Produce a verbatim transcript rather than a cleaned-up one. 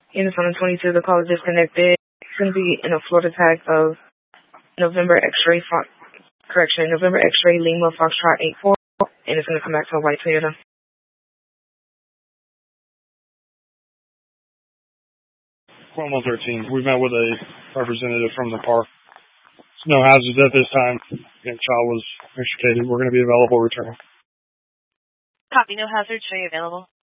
Unit one twenty-two, the call is disconnected. It's going to be in a Florida tag of November X-ray, Fo- correction, November X-ray Lima Foxtrot eight four, and it's going to come back to a white Toyota. Cuomo thirteen, we met with a representative from the park. No hazards at this time. The child was extricated. We're going to be available return. Copy, no hazards. Show you available.